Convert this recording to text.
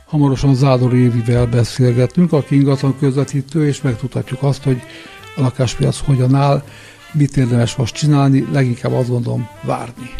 Hamarosan Zádor Évivel beszélgetünk, aki ingatlan közvetítő, és megtudhatjuk azt, hogy a lakáspiac hogyan áll, mit érdemes most csinálni, leginkább azt gondolom várni.